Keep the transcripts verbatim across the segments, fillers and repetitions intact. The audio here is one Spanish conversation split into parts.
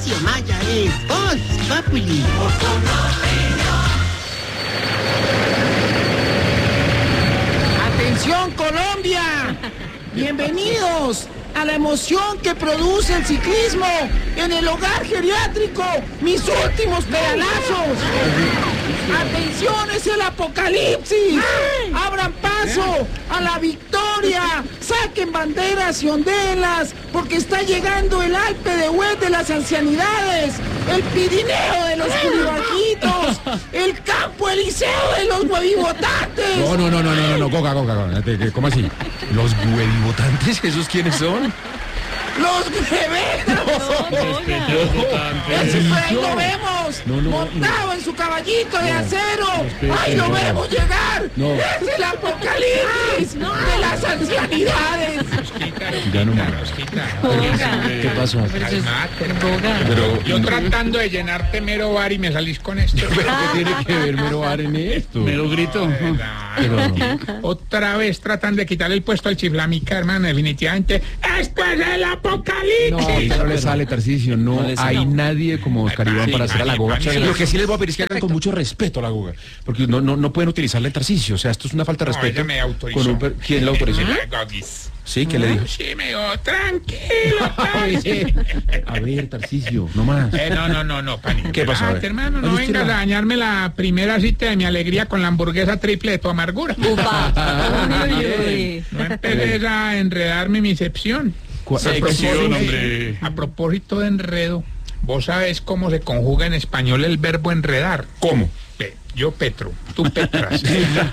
Tarcisio Maya en Voz Populi. ¡Atención, Colombia! Bienvenidos a la emoción que produce el ciclismo en el hogar geriátrico, mis últimos pedalazos. ¡Atención, es el apocalipsis! ¡Abran paso a la victoria! ¡Saquen banderas y ondelas! Porque está llegando el Alpe de Huez de las ancianidades, el Pirineo de los curibaquitos, el Campo Eliseo de los huevivotantes. No, no, no, no, no, no, Coca, Coca, Coca. ¿Cómo así? ¿Los huevivotantes? ¿Esos quiénes son? ¡Los bebés! ¡Ese fue, ahí lo vemos! No, no, ¡montado no. en su caballito de No, acero! espere, ¡Ahí lo no. vemos llegar! No. ¡Es el apocalipsis de las ancianidades! Ya no más. ¿Qué pasó? Pero Yo tratando de llenarte mero bar y me salís con esto. ¿Pero qué tiene que ver mero bar en esto? Mero grito. Pero no. Otra vez tratan de quitarle el puesto al chiflamica, hermano. Definitivamente, ¡esto es el No, apocalipsis! no le sale, Tarcisio. No, No le sale. hay nadie como Oscar Iván Sí, para hacer a la goga. sí, Lo que sí les voy a pedir es que hagan con mucho respeto a la goga. Porque no, no, no pueden utilizarle en Tarcisio. O sea, esto es una falta de No, respeto. ella me autorizó. Con un per- ¿Quién la autorizó? La Gogis. Sí, ¿qué le dijo? Sí, me dijo, tranquilo, A Tarcisio. ver, a ver, Tarcisio, no más. Eh, no, no, no, no, pani. ¿Qué pasó? A ver. Relájate, hermano, no Oye, usted vengas a la- dañarme la primera cita de mi alegría con la hamburguesa triple de tu amargura. Upa. Uy, uy, uy. No empeces a enredarme mi sección. ¿Cuál- A propósito- Sección, hombre. A propósito de enredo, ¿vos sabés cómo se conjuga en español el verbo enredar? ¿Cómo? Ve, yo Petro, tú Petras.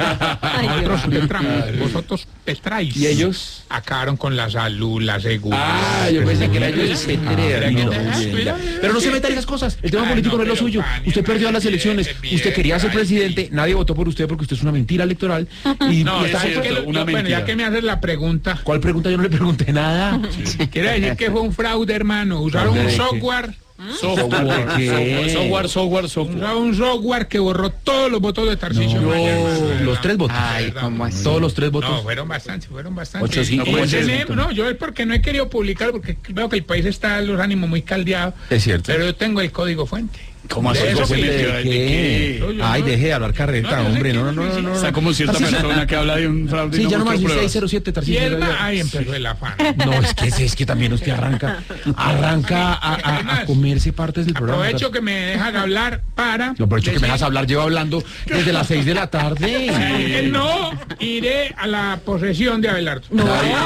Nosotros Petramos, vosotros Petráis. ¿Y ellos? Acabaron con la salud, la seguridad. Ah, yo pensé que era yo el Ah, Petrea. No, ah, muy bien, ya. pero- Pero no se metan en esas cosas. El tema Ay, político no, no es lo pero, suyo. Fanny, Usted perdió las bien, elecciones. bien, Usted quería ser ay, presidente. sí. Nadie votó por usted porque usted es una mentira electoral. Y, No, y está- es cierto, que lo- una yo, bueno, mentira. ya que me haces la pregunta, ¿Cuál pregunta? Yo no le pregunté nada. quiere decir que fue un fraude, hermano. Usaron ¿Fraude un de qué? software, Software, ¿De qué? software, software, software. usaron un software que borró todos los votos de Tarcisio No, Maya, hermano. los tres votos. Ay, ¿cómo así? Todos los tres votos. No, fueron bastantes, fueron bastantes. Ocho, cinco, Y puede ser, tenemos- Víctor. no, yo es porque no he querido publicar porque veo que el país está los ánimos muy caldeados. Es cierto. Pero yo tengo el código fuente. ¿Cómo así? De eso ¿Cómo que se le- metió? ¿De ¿De qué? qué? Yo- yo Ay, no- deje de hablar carreta, No, yo sé hombre. que No, no, no, no, sí, no. Está como cierta Tarcisio, persona que habla de un fraude y Sí, no ya nomás busca dice pruebas. seis cero siete, Y Tarcisio. él ya, va, ya. ahí empezó el afán. No, es que, es que también usted arranca, arranca a, a- a comerse partes del programa. Aprovecho que me dejan hablar para... Lo aprovecho que me decir- dejas hablar, llevo hablando desde las seis de la tarde. Eh, no iré a la posesión de Abelardo. No.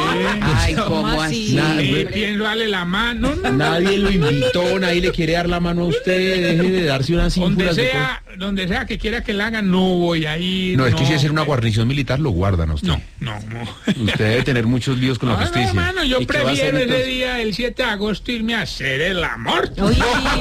Ay, ¿cómo así? Nada, Eh, güey. pienso darle la mano. No, no, Nadie lo invitó, nadie le quiere dar la mano a usted, deje de darse unas donde ínfulas de sea, donde sea que quiera que la hagan, no voy a ir. cosas. No, es que si es en una guarnición militar lo guardan a usted. No, no, no. Usted debe tener muchos líos con la Ah, no, justicia. hermano, yo ¿Y qué va a hacer, prefiero ese entonces? día, el siete de agosto, irme a hacer el amor. Otro. Uy,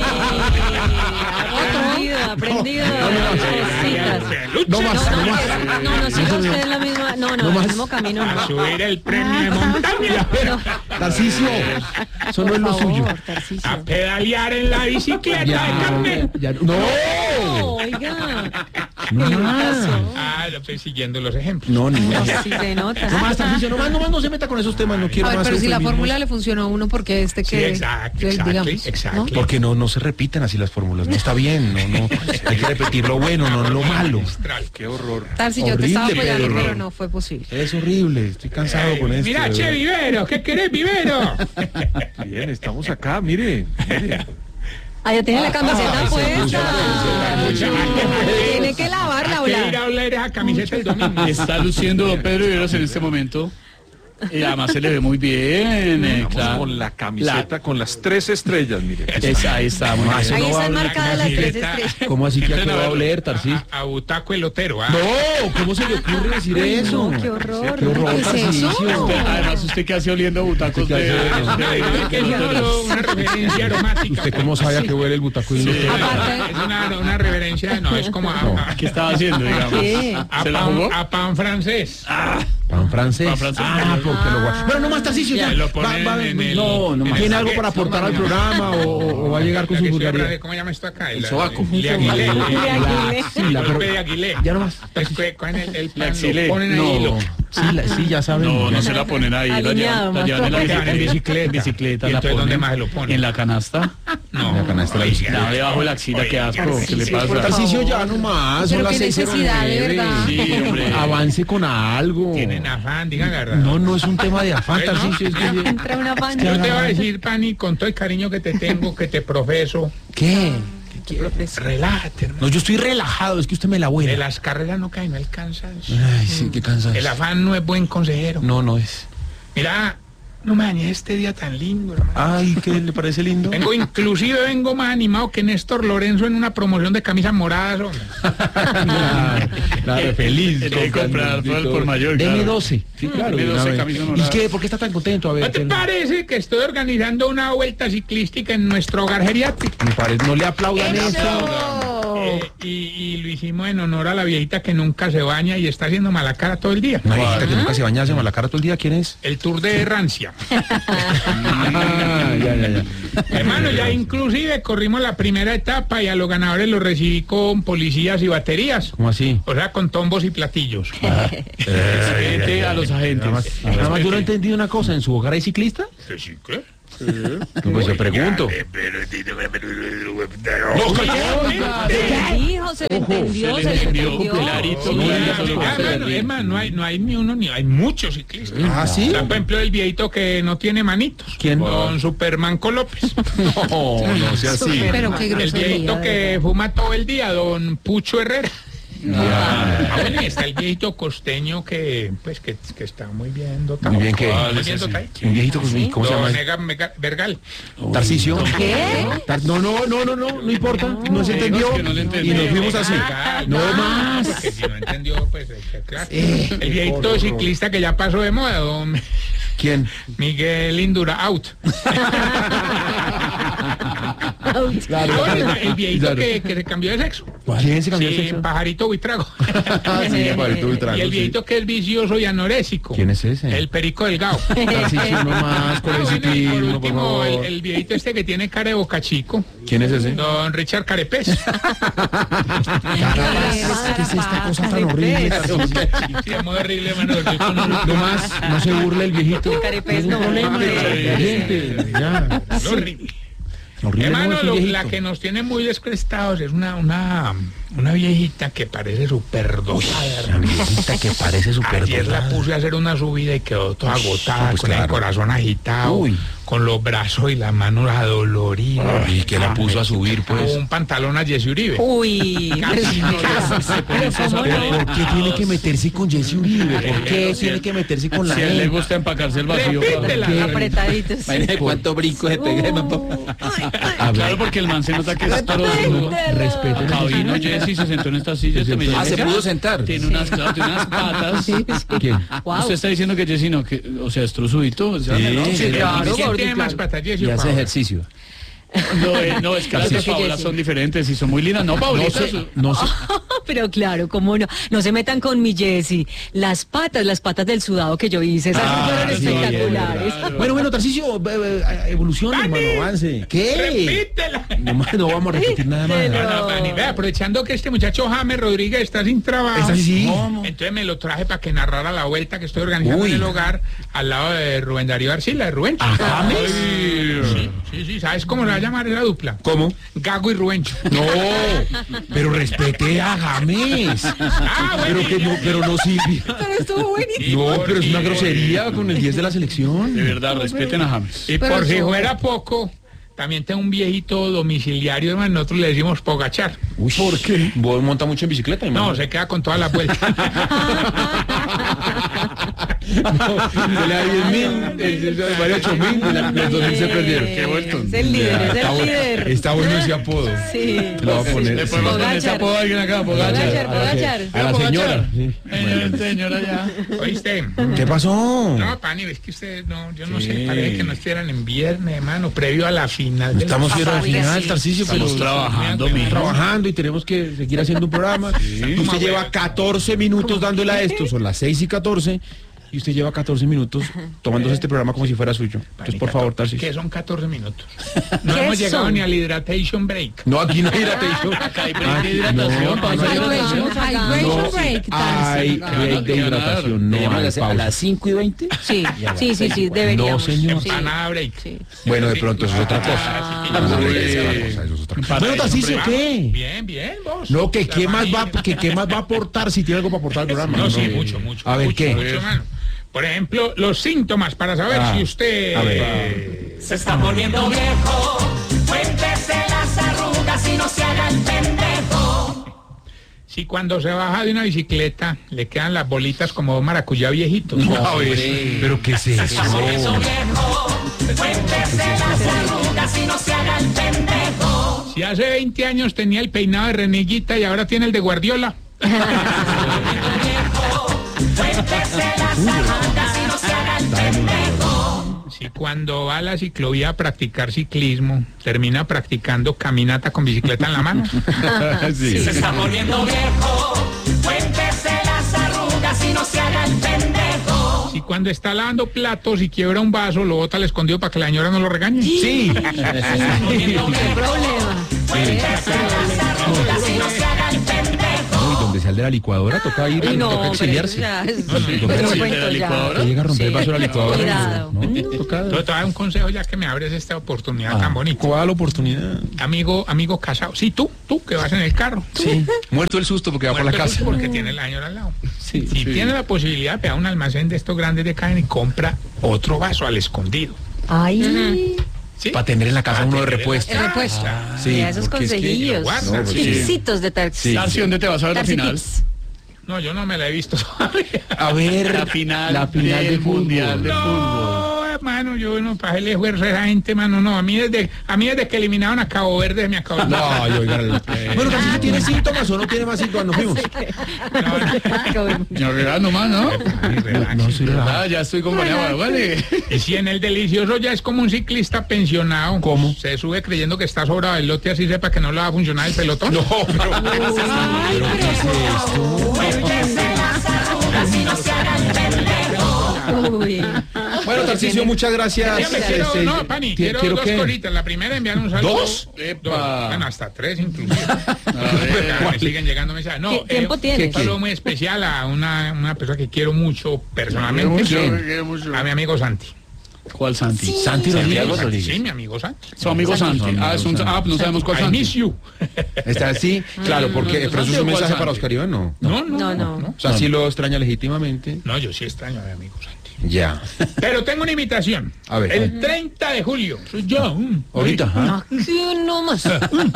aprendido, aprendido. cositas. No más, No, no no, más. no, no, siga usted en la misma, no, no, más. el mismo camino, A no. subir el premio de montaña. Tarcisio, eso no es lo Por suyo. favor, Tarcisio. A pedalear en la bicicleta de carne. Ya, ya, no, Oiga, no ¿qué le más. pasó? Ah, lo estoy siguiendo los ejemplos. No, ni No, más. sí se nota. No más, Tarcisio, no más, no más, no se meta con esos temas, no quiero A ver, más pero si la eufemismos. fórmula le funcionó a uno, porque este Sí, que, exacto, que, exacto, digamos, exacto. ¿no? Porque no, no se repiten así las fórmulas, no está bien, no, no, hay que repetir lo bueno, no lo malo. Magistral. Qué horror. Tarsi, yo te estaba Horrible, apoyando, pero- pero no fue posible. Es horrible, estoy cansado con esto. Mira, de che, verdad. Vivero, ¿qué querés, Vivero? Bien, estamos acá, mire. mire. Ah, ya tiene la camiseta Ay, se puso la puesta. Tiene que lavarla, Hay que ir hablar. a oler esa camiseta el domingo. Está luciendo don Pedro Viveros en este momento. Y además se le ve muy bien. eh, Vamos claro. con la camiseta con las tres estrellas, mire. Es- ahí está, muy No, bien. eso Ahí no va a están hablar. marcadas las tres camiseta. estrellas. ¿Cómo así que Entren aquí a va a verlo. oler, Tarcisio? A, a Butaco elotero, ¿ah? No, ¿cómo se le ocurre decir eso? No, qué horror. Qué horror, ¿Qué es Tarcisio. eso? Usted- además, usted que hace oliendo butacos ¿Usted de... qué hace? No, de- es que es de- solo una referencia aromática. ¿Usted cómo sabe a qué huele el butaco y no Sí, Aparte- es una, una reverencia, no, es como a, a- ¿Qué estaba haciendo, digamos? ¿Qué? a ¿Se la pan, jugó? a pan francés. Pan francés. Pan francés. Ah, porque lo guarda. Bueno, no más, Tarcisio, ya. Ya, lo ponen en el- no, no en más. el ¿Tiene algo baguette, para aportar no, al no, no. programa o, o va a llegar con La su que estoy vulgaridad? hablando, ¿cómo llama esto acá? El sobaco. Le aguilé. Le aguilé. Sí, la- Golpe de aguilé. Ya no más. Pues, que con el, el pan La exilé. lo ponen ahí No. y lo, Sí, la- sí, ya saben. No, ya. no se la ponen ahí, la Alineado, llevan, la más llevan en la correcto. bicicleta, en bicicleta, bicicleta ¿Y la entonces ponen dónde más se lo ponen? en la canasta, No, La canasta de la bicicleta. nada debajo de la axila, qué asco, ¿qué le pasa? Tarcisio, ya nomás, son Pero las qué seis cero necesidad, de nueve. verdad. Sí, hombre. Avance con algo. tienen afán, digan la verdad. No, no es un tema de afán, Bueno, Tarcisio. Es que... Entra una Yo banda. te voy a decir, Pani, con todo el cariño que te tengo, que te profeso, ¿Qué? relájate, hermano. No, yo estoy relajado, es que usted me la De vuela. las carreras no cae, no alcanzas. Ay, sí, qué cansado. El afán no es buen consejero. No, no es. Mira, no me dañes este día tan lindo, hermano. Ay, ¿qué le parece lindo? Vengo, inclusive vengo más animado que Néstor Lorenzo en una promoción de camisas moradas, hombre. Claro, claro, feliz. Tiene que comprar por el por mayor, Deme claro. doce. Sí, claro. Deme de una doce vez. camisas ¿Y moradas. qué? ¿Por qué está tan contento? A ver, ¿No te ¿qué- parece que estoy organizando una vuelta ciclística en nuestro hogar geriátrico? me parece, no le aplaudan eso. Eh, y, y lo hicimos en honor a la viejita que nunca se baña y está haciendo mala cara todo el día. Una viejita que nunca se baña, se la cara todo el día, ¿quién es? El Tour de Rancia. Ah, ya, ya, ya. Hermano, ya inclusive corrimos la primera etapa y a los ganadores los recibí con policías y baterías. ¿Cómo así? O sea, con tombos y platillos. Excelente a los agentes. Nada más, nada más yo no he entendido una cosa, ¿en su hogar hay ciclista? ¿Sí, qué? No, pues yo pregunto. ¿Qué dijo? Se le entendió, se le entendió. Clarito, No, clarito, ya, solo ya, que Ah, se le hermano, ríe. hermano, no hay, no hay ni uno ni hay muchos ciclistas. Ah, ¿sí? Está, por ejemplo, el viejito que no tiene manitos. ¿Quién? Don Supermanco López. No, no sea así. Pero qué El grosería. viejito de que verdad. fuma todo el día, don Pucho Herrera. Ah, bueno, y está el viejito costeño que, pues, que, que está muy bien dotado. Muy bien, ¿qué? Muy bien dotado. Un viejito, con- ¿cómo se llama? Don Ega Mega- Vergal. Tarcisio. ¿Qué? Tar- No, no, no, no, no, no importa. No se entendió. es que no le Y entendí. nos fuimos así. Vergal, No ah, más. Porque si no entendió, pues, eh, que claro. El viejito ciclista que ya pasó de moda, don ¿Quién? Miguel Indura, out. Claro. Ahora, el viejito Claro. que, que se cambió de sexo. ¿Quién se cambió de Sí, sexo? pajarito buitrago. Ah, sí, Pajarito Buitrago, Y el sí. viejito que es vicioso y anorésico. ¿Quién es ese? El perico delgado. Tarcisio, no más, con Ah, el bueno, y por ciclismo, por último, el, favor. el viejito este que tiene cara de boca chico. ¿Quién es ese? Don Richard Carepés. ¿Qué es esta cosa tan horrible? Tarcisio? Sí, es muy horrible, hermano. Yo con- No más, no se burle el viejito. Carepés, No hay no. problema. Sí. La gente, ya. es horrible. Horrible, no, Hermano, es un lo- viejito. la que nos tiene muy descrestados es una, una, una viejita que parece súper dotada. La viejita que parece súper Ayer la dotada. puse a hacer una subida y quedó toda agotada, pues con el claro. corazón agitado, Uy. con los brazos y las manos adoloridas. Ay, que la puso a subir, Como pues. un pantalón a Jesse Uribe. Uy, Casi no le- pero cómo Pero no. ¿por qué tiene que meterse con Jesse Uribe? ¿Por qué tiene que meterse con la Si a él le E? gusta empacarse el vacío. Repítela. ¿qué? Apretaditos. ¿Cuánto brinco se pega? A Claro, ver, porque el man se nota que es toro. respeten. Acá vino Jessy, se sentó en esta silla. este me Ah, dice, se pudo sentar. Tiene unas, claro, tiene unas patas. ¿Quién? Wow. Usted está diciendo que Jessy no, que, o sea, es trozudito. O sea, Sí, no, sí, claro. ¿Quién tiene claro. más patas, Jesse Y o hace Paola? ejercicio. no, eh, no, es que las de Creo que Paola Jessy. son diferentes y son muy lindas. No, No Paulita. sé, su- no sé. Pero claro, cómo no. No se metan con mi Jessy. Las patas, las patas del sudado que yo hice, esas Ah, fueron sí, espectaculares. claro. Bueno, bueno, Tarcisio, eh, eh, evolucione, hermano, avance. ¿Qué? Repítela. No, más, no vamos a repetir nada más. Repítelo. No, no, Pani, vea, aprovechando que este muchacho James Rodríguez está sin trabajo. ¿Está así? Entonces me lo traje para que narrara la vuelta que estoy organizando Uy. en el hogar al lado de Rubén Darío Arcila, de Rubén. ¿A James? Sí, sí, sí, ¿sabes cómo se va a llamar esa dupla? ¿Cómo? Gago y Rubencho. No, pero respete a James. Ah, bueno, Pero que no, pero no sirve. Pero estuvo buenísimo. No, pero es una grosería con el diez de la selección. De verdad, respeten a James. Y Pero por si eso- fuera poco, también tengo un viejito domiciliario, hermano, nosotros le decimos Pogachar. Uy, ¿por qué? ¿Vos monta mucho en bicicleta, hermano? No, se queda con todas las vueltas. Se le da diez mil, vale ocho mil, y la- los dos mil se perdieron. Qué vuelto. Es el líder, es Está el bueno, líder. está bueno ese apodo. Sí. Lo va a poner. Le sí. podemos poner ese Pogachar. apodo a alguien acá, Pogachar, Pogachar. Pogachar. A la señora. sí. Señora, señora, ya. ¿Oíste? ¿Qué pasó? No, Pani, es que ustedes, no, yo no Sí. sé, parece que no estuvieran en viernes, hermano, previo a la final. de Estamos la- viendo al Oiga, final, sí. Tarcisio, pero Estamos trabajando, mijo. trabajando y tenemos que seguir haciendo un programa. Usted lleva catorce minutos dándole a esto, son las seis y catorce. y usted lleva catorce minutos tomándose este programa como si fuera suyo. Entonces, por favor, Tarcisio. Que son catorce minutos. No ¿Qué hemos llegado son? ni al hydration break. No, aquí no hay hidratación. Acá hay break de hidratación, no, pausa de no, hidratación. Hydration No, break. hay Tarsi. break de hidratación, no hay a pausa. las cinco y veinte. Sí, sí, sí, sí, deberíamos. No, señor. Sí. Empanada break. Sí. Bueno, de pronto eso es otra cosa. Ah, sí, No, sí, no, sí, eso es sí. otra cosa, eso es otra cosa. Para Bueno, Tarcisio, Vamos, ¿qué? Bien, bien, vos. No, que La qué más va, familia. que qué más va a aportar si tiene algo para aportar al programa. No, sí, mucho, mucho. A ver, mucho, ¿qué? mucho, mano. Por ejemplo, los síntomas para saber Ah, si usted... a ver. eh, Se está volviendo viejo, cuéntese las arrugas y no se haga el pendejo. Si cuando se baja de una bicicleta le quedan las bolitas como maracuyá viejitos. A ver, pero ¿qué es eso? Se está volviendo viejo, cuéntese las arrugas y no se haga el pendejo. Si hace veinte años tenía el peinado de Reneguita y ahora tiene el de Guardiola. Cuéntese las arrugas y no se haga el pendejo. Si cuando va a la ciclovía a practicar ciclismo termina practicando caminata con bicicleta en la mano. Sí. Se está volviendo viejo, cuéntese las arrugas y no se haga el pendejo. Si cuando está lavando platos y quiebra un vaso lo bota al escondido para que la señora no lo regañe. Sí. ¿Qué problema? Cuéntese las arrugas y no se haga el pendejo. Uy, donde sea el de la licuadora toca ir, Uy, no, toca pero exiliarse. ya es Toca otro exiliarse. cuento la ya. licuadora. Que llega a romper el vaso de la licuadora. Cuidado. ¿No? Toca. Entonces te voy a dar un consejo ya que me abres esta oportunidad tan bonita. ¿Cuál da la oportunidad? Amigo, amigo casado. Sí, tú, tú que vas en el carro. Sí. Muerto el susto porque va por la Muerto el casa. susto porque tiene la señora al lado. Sí. Si tiene la posibilidad, ve a un almacén de estos grandes de cadena y compra otro vaso al escondido. Ay, ¿Sí? Para tener en la casa Para uno de tener en la repuesto. casa. repuesto. Claro. Sí, Mira esos porque es que- consejillos. guarda, No, sí. Tipsitos de Tarsi. Tarsi, ¿dónde te vas a ver la Tarsi final? tips. No, yo no me la he visto todavía. A ver, La final, la final del de fútbol. Mundial de Fútbol. No, hermano, yo no para el esfuerzo de esa gente, mano, no. A mí desde, a mí desde que eliminaron a Cabo Verde me acabó. No, yo, oiga, bueno, Tarcisio, ¿tiene síntomas o no tiene más síntomas? Nos fuimos. No, relaja nomás, ¿no? No, soy Ah, ya estoy con María vale. Y si en el delicioso ya es como un ciclista pensionado, ¿Cómo? se sube creyendo que está sobrado el lote así sepa que no le va a funcionar el pelotón. No, pero, pero ¿qué es esto? Cuéntese las arrugas y no se haga el pendejo. Uy. Bueno, Tarcisio, muchas gracias. Ya me quiero, Este, no, Pani, ti- quiero, dos que- cositas. La primera, enviar un saludo. ¿Dos? Epa. Bueno, hasta tres inclusive. ver. Me siguen llegando mensajes. No, ¿Qué tiempo tiene? Un saludo muy especial a una, una persona que quiero mucho personalmente. Mucho, mucho. A mi amigo Santi. ¿Cuál Santi? Santi Rodríguez. Sí, mi amigo Santi. Su amigo Santi. Ah, es un, ah, no sabemos cuál I Santi. miss you. Está así, claro, porque no, pero eso es un Santi, ¿cuál mensaje Santi? para Oscar Iván, no. No, no, No, no. no. O sea, sí lo extraña legítimamente. No, yo sí extraño a mi amigo Santi. Ya. Pero tengo una invitación. A ver. El treinta de julio. Soy yo. mm, Ahorita, ajá. Sí, no más.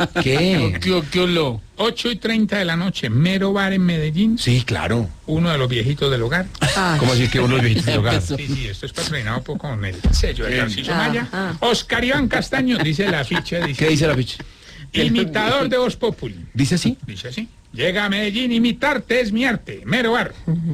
¿Qué? ¿Qué, qué oló? ocho y treinta de la noche, mero bar en Medellín. Sí, claro. Uno de los viejitos del hogar. ¿Cómo así que uno viejitos de hogar? Sí, sí, esto es patrocinado por- con el sello de Tarcisio Ah, Maya. ah. Oscar Iván Castaño, dice la ficha. Dice, ¿Qué dice la ficha? imitador de Voz Populi. ¿Dice así? Dice así. Llega a Medellín, imitarte es mi arte, mero bar.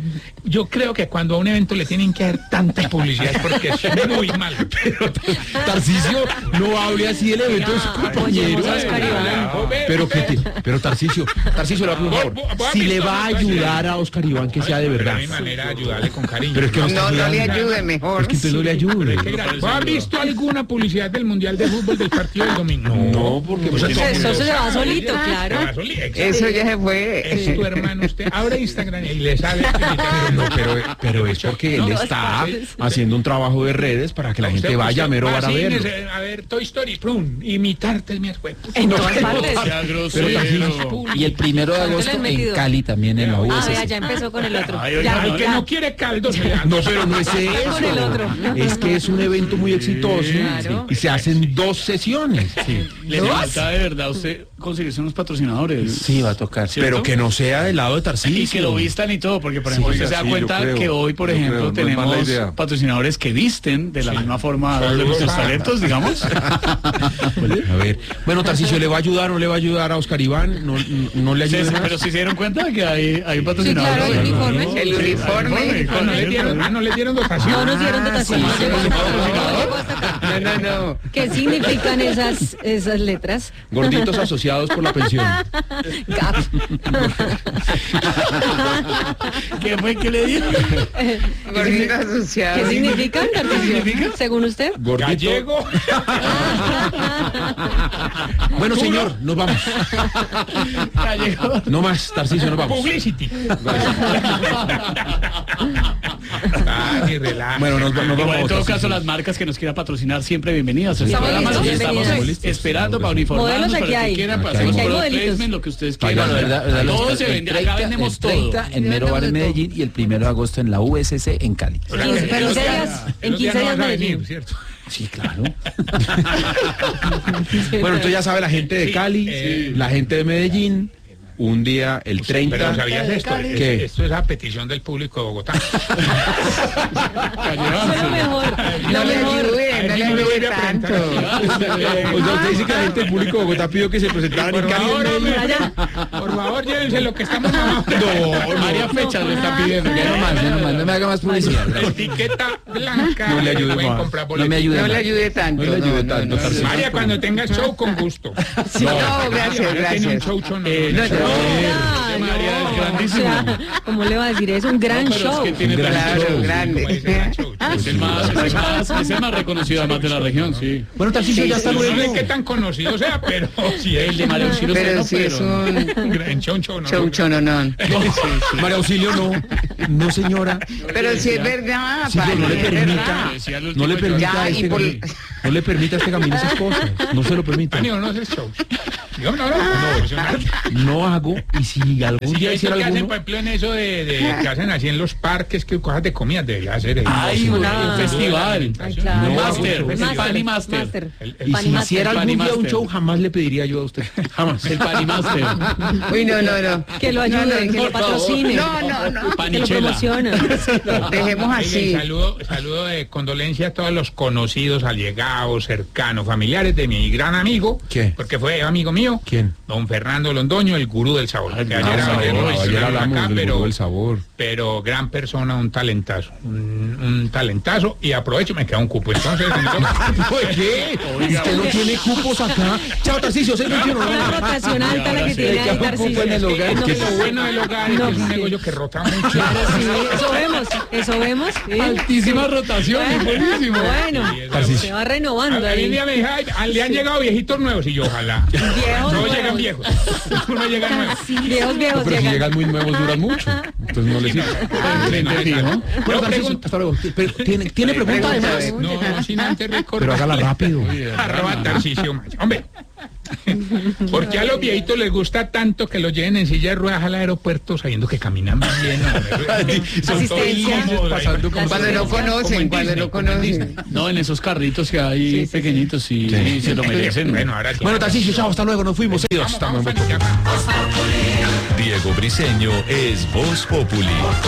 Yo creo que cuando a un evento le tienen que dar tanta publicidad es porque es muy malo. Pero Tarcisio, no hable así del evento de su compañero. apoyemos a Oscar Iván. Pero que te, pero Tarcisio, Tarcisio, le voy a pedir un Voy- favor. voy a Si le pistola, va a voy a ayudar a Oscar Iván, que sea de verdad. Pero de mi manera de ayudarle con cariño. Pero es que no está No, no le ayudando. ayude mejor. Es que usted no le ayude. Qué grande. ¿Vos has visto alguna publicidad del Mundial de Fútbol del partido del domingo? No, porque Pues pues, todo el Eso mundo se va sabe. solito, Se claro. va solito, exacto. Eso ya se fue. Es tu hermano, usted abre Instagram y le sale. no, pero, pero es porque él No, está sí. haciendo un trabajo de redes para que la gente vaya a mero va bar a a verlo. cines, eh, A ver, Toy Story, plum, imitarte es mi escuela. En todas partes. Ya grosero. Y el primero de ¿Cuánto le agosto han en metido? Cali también en la Ah, U vea, S. ya empezó con el otro. Ay, oiga, Ya, Al que ya. no quiere caldo, se le da. No, pero no es Con el otro. eso. Es que es un evento muy exitoso Claro. y se hacen dos sesiones. Le falta de verdad a usted conseguirse unos patrocinadores. Sí, va a tocar. ¿Cierto? Pero que no sea del lado de Tarcisio. Y que lo vistan y todo, porque por ejemplo oiga, usted se da sí, yo cuenta creo, que hoy, por yo ejemplo, creo, no es mala tenemos idea. patrocinadores que visten de la misma forma a dos de nuestros talentos, digamos. A ver, bueno, Tarcisio, ¿le va a ayudar o no le va a ayudar a Oscar Iván? ¿No, no, no le Sí, ayuda? pero si se dieron cuenta que hay, hay patrocinadores. claro, hay uniformes. El Sí, uniforme. hay Ah, no le dieron, ah, no le dieron dotación. No nos dieron dotación. sí, No llegó sí, hasta acá. sí, No sí, llegó hasta acá. No, no, no. ¿Qué significan esas, esas letras? Gorditos asociados por la pensión. Gap. ¿Qué fue que le dijo? Gordito asociado. ¿Qué significan, Tarcisio? Según usted. Gordito. Gallego. Bueno, señor, nos vamos. No más, Tarcisio, nos vamos. Publicity. Ah, y relaja. Bueno, nos, nos Igual, vamos. en todo Tarcisio. caso, las marcas que nos quieran patrocinar siempre bienvenidas. En el Estamos programa listos, los estamos bienvenidas. esperando para uniformarnos, Modelos para aquí lo que hay. quieran, para Aquí hacer hay product modelitos. placement, lo que ustedes Ay, quieran. bueno, ¿verdad? ¿verdad? Todo Los- se el vende, acá treinta, vendemos el treinta todo. en Mero Bar en Medellín y el primero de agosto en la U S C en Cali. En quince días, en quince días no van a venir, Medellín. ¿cierto? Sí, claro. Bueno, entonces ya sabe la gente de Sí, Cali, eh, la gente de Medellín, un día el Pero treinta. ¿sabías esto? Es- ¿Qué? Esto es a petición del público de Bogotá. Eso es lo mejor. No Lo le mejor. ayude, no le ayude tanto. O sea, usted dice que la gente del público de Bogotá pidió que se presentaran en Por Cali. favor, en hombre, Medellín. por favor, llévense lo que estamos mamando. No, Varias fechas le están pidiendo. Ya no más, ya no más, no me haga más publicidad. gracias. Etiqueta blanca. No le ayude pueden más. comprar No me boletos. ayude No le más. ayude tanto. No le ayude no, tanto, no, Tarcisio. María, cuando tenga show, con gusto. Sí, no, gracias, María tiene un gracias. show chonón. Eh, No, no. Oiga, María es no, grandísimo. o sea, ¿cómo le va a decir? Es un gran No, pero es show. que tiene Gran gran Claro, show. Como grande. ese gran show. Es el más, es el más, es el más reconocido además de la región, sí. Bueno, Tarcisio, ya hasta No sé luego. qué tan conocido sea, pero sí es. El de María Auxilio Pero no, sí es un Un gran show, show, no, show no. chononón. María Auxilio, no. No, señora. Pero si es verdad, Sí, pero no le Pani, es permita. verdad. Decía el No le último permita Ya, a y este por- camino. No le permita a este camino esas cosas. No se lo permita. Ani, no haces shows. Yo no, no, no, impresionante. No hago, y si algún Sí, yo día he visto hiciera que hacen, alguno. por ejemplo, en eso de, de que hacen así en los parques, que cosas de comida debería hacer. eso. Ay, un Ah. festival. Ay, claro. No, Master, Master, el Pani Master. Master. El- el- Y Pani si Master. hiciera algún Pani día un Master. show, jamás le pediría yo a usted. Jamás. El Pani Master. Uy, no, no, no. Que lo ayude, No, no, que lo por patrocine. No, no, no. Que lo Panichela. promociona. Dejemos Oiga, y así. saludo, saludo de condolencia a todos los conocidos, allegados, cercanos, familiares de mi gran amigo. ¿Qué? Porque fue amigo mío. ¿Quién? Don Fernando Londoño, el gurú del sabor. Ay, que ah, ayer, sabor, ayer lo ayer mencionamos hablamos acá, del pero, gurú del sabor. pero gran persona, un talentazo. Un, un talentazo. Y aprovecho, me queda un cupo. Entonces, ¿Por qué? Usted no tiene cupos acá. Chao, Tarcisio, seis veintiuno. Una rotación alta la que tiene ahí, Tarcisio. en el hogar. es No, que lo bueno del hogar es No, que es un sí. negocio que rota mucho. Claro, sí, eso vemos, eso vemos. sí. Altísima rotación, Bueno, buenísimo. Bueno, Sí, eso- Tarcisio. se va renovando A, a mí un ahí. día me dijo, "Ay, ah, le han llegado viejitos nuevos", y yo, ojalá. Viejos No nuevos. llegan viejos, uno llega nuevo. Viejos, viejos Pero si llegan. llegan muy nuevos, duran mucho. Entonces no les sirve. Entendí, ¿no? Bueno, Yo Tarcisio, pregunto, hasta luego. Pero, ¿Tiene, ¿tiene pregunta Pregunta, además? a ver. no, sin antes recordar. Pero hágala rápido. Arroba Tarcisio Maya. Hombre, ¿por qué a los viejitos les gusta tanto que los lleven en silla de ruedas al aeropuerto sabiendo que caminan muy bien? hombre? Son todos Asistencia. incómodos, Pasando ahí. como- Cuando no Como en conocen, cuando Disney, no como en conocen. Disney. No, en esos carritos que hay pequeñitos, sí, sí, se lo merecen. Bueno, ahora sí. Bueno, Tarcisio, chao, hasta luego. Nos fuimos. Adiós. Vamos, Estamos vamos, en Voz Fanny, ya. Diego Briseño es Voz Populi.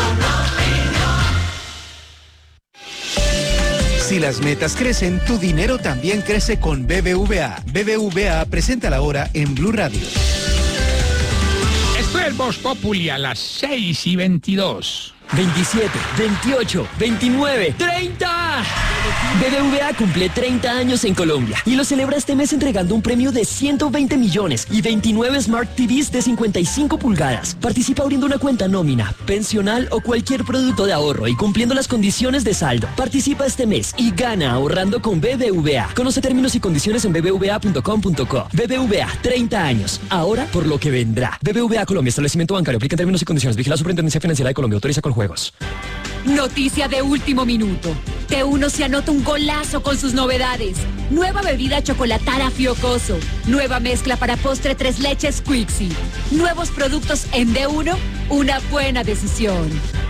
Si las metas crecen, tu dinero también crece con B B V A. B B V A presenta la hora en Blue Radio. Esto es Voz Populi a las seis y veintidós. veintisiete, veintiocho, veintinueve, treinta. B B V A cumple treinta años en Colombia y lo celebra este mes entregando un premio de ciento veinte millones y veintinueve Smart T Vs de cincuenta y cinco pulgadas. Participa abriendo una cuenta nómina, pensional o cualquier producto de ahorro y cumpliendo las condiciones de saldo. Participa este mes y gana ahorrando con B B V A. Conoce términos y condiciones en b b v a punto com punto co. B B V A, treinta años. Ahora por lo que vendrá. B B V A Colombia, establecimiento bancario. Aplica términos y condiciones. Vigila Superintendencia Financiera de Colombia. Autoriza con juegos. Noticia de último minuto. T uno se anota un golazo con sus novedades. Nueva bebida chocolatada Fiocoso. Nueva mezcla para postre tres leches Quixi. Nuevos productos en D uno. Una buena decisión.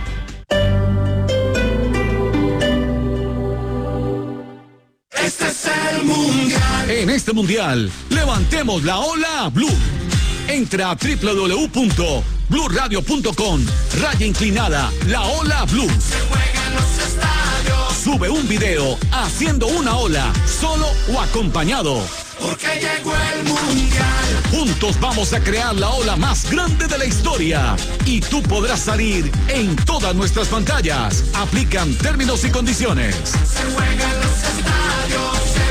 Este es el mundial. En este mundial, levantemos la ola blue. Entra a w w w punto blue radio punto com, raya inclinada, la ola blue. Se juega en los estadios. Sube un video haciendo una ola, solo o acompañado. Porque llegó el mundial. Juntos vamos a crear la ola más grande de la historia. Y tú podrás salir en todas nuestras pantallas. Aplican términos y condiciones. Se juega en los estadios.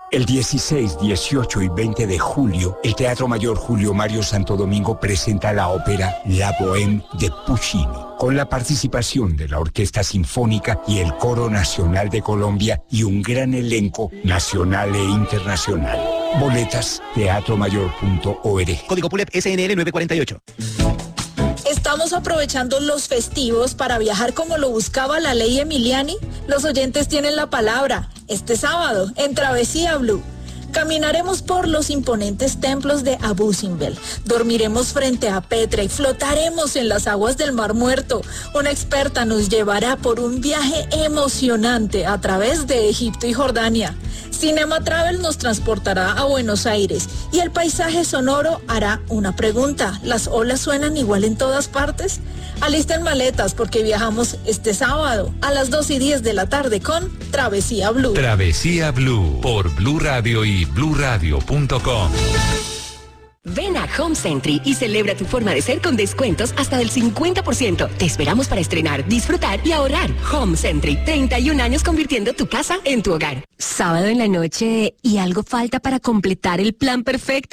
El dieciséis, dieciocho y veinte de julio, el Teatro Mayor Julio Mario Santo Domingo presenta la ópera La Bohème de Puccini, con la participación de la Orquesta Sinfónica y el Coro Nacional de Colombia y un gran elenco nacional e internacional. Boletas, teatro mayor punto org. Código P U L E P S N L nueve cuarenta y ocho. ¿Estamos aprovechando los festivos para viajar como lo buscaba la ley Emiliani? Los oyentes tienen la palabra. Este sábado, en Travesía Blue, caminaremos por los imponentes templos de Abu Simbel, dormiremos frente a Petra y flotaremos en las aguas del Mar Muerto. Una experta nos llevará por un viaje emocionante a través de Egipto y Jordania. Cinema Travel nos transportará a Buenos Aires y el paisaje sonoro hará una pregunta. ¿Las olas suenan igual en todas partes? Alisten maletas porque viajamos este sábado a las dos y diez de la tarde con Travesía Blue. Travesía Blue por Blue Radio y blue radio punto com. Ven a Home Century y celebra tu forma de ser con descuentos hasta del cincuenta por ciento. Te esperamos para estrenar, disfrutar y ahorrar. Home Century, treinta y un años convirtiendo tu casa en tu hogar. Sábado en la noche y algo falta para completar el plan perfecto.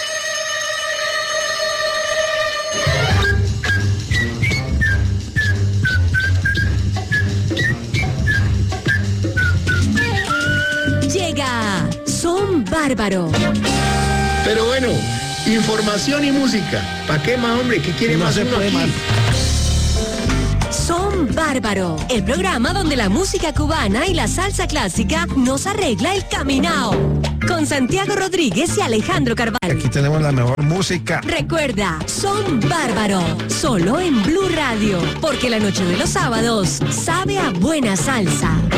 Llega Son Bárbaro. Pero bueno, información y música. ¿Para qué más, hombre? ¿Qué quiere No más se uno puede aquí? más. Son Bárbaro, el programa donde la música cubana y la salsa clásica nos arregla el caminao. Con Santiago Rodríguez y Alejandro Carvalho. Aquí tenemos la mejor música. Recuerda, Son Bárbaro, solo en Blue Radio, porque la noche de los sábados sabe a buena salsa.